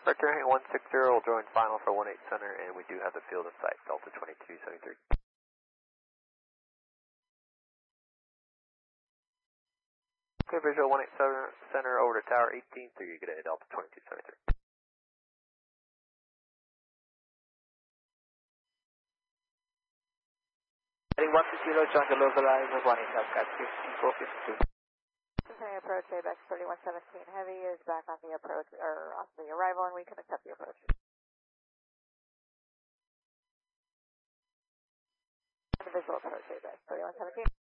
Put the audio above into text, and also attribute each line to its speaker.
Speaker 1: Archer 160 will join final for 18 center, and we do have the field in sight, Delta 2273. Okay, visual 18 center over to tower 18, so you get a Delta 2273.
Speaker 2: Heading 160, join the localizer of 18 Cat 5452.
Speaker 3: Continuing approach, ABEX 3117 Heavy is back on the approach, or on the arrival, and we can accept the approach. The visual approach, ABEX 3117.